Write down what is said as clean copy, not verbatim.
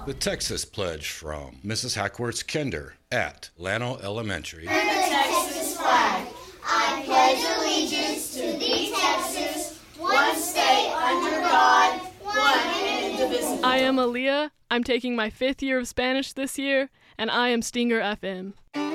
The Texas Pledge from Mrs. Hackworth's Kinder at Llano Elementary. And the Texas flag. I pledge allegiance to thee, Texas, one state under God, one and indivisible. I am Aaliyah. I'm taking my 5th year of Spanish this year, and I am Stinger FM.